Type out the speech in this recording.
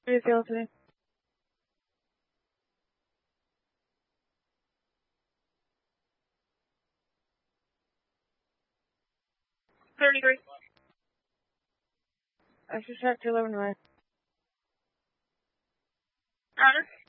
What are you feeling today? 33. I should check to 11 right. Honor?